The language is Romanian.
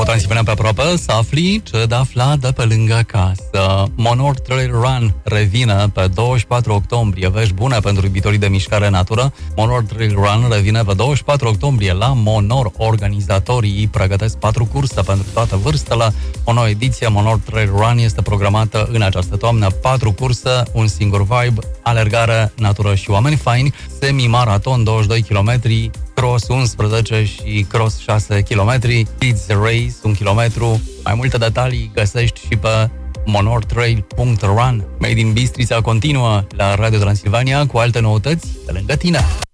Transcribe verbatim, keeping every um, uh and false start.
Transilvania pe aproape, să afli ce de aflat de pe lângă casă. Monor Trail Run revine pe douăzeci și patru octombrie. Vești bune pentru iubitorii de mișcare natură. Monor Trail Run revine pe douăzeci și patru octombrie la Monor. Organizatorii pregătesc patru curse pentru toate vârstele. O nouă ediție Monor Trail Run este programată în această toamnă. Patru curse, un singur vibe, alergare, natură și oameni faini, semi-maraton douăzeci și doi kilometri, cross unsprezece și cross șase kilometri, kids race un kilometru. Mai multe detalii găsești și pe monortrail punct run. Made in Bistrița continuă la Radio Transilvania cu alte noutăți de lângă tine.